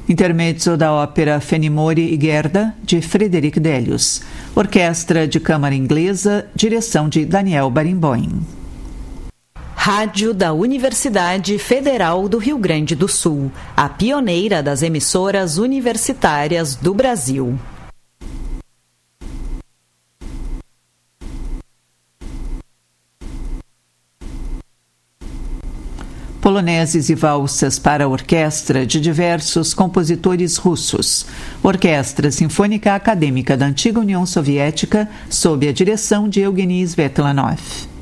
Intermezzo da ópera Fenimore e Gerda, de Frederic Delius. Orquestra de Câmara Inglesa, direção de Daniel Barenboim. Rádio da Universidade Federal do Rio Grande do Sul, a pioneira das emissoras universitárias do Brasil. Poloneses e valsas para a orquestra de diversos compositores russos. Orquestra Sinfônica Acadêmica da Antiga União Soviética, sob a direção de Eugeni Svetlanov.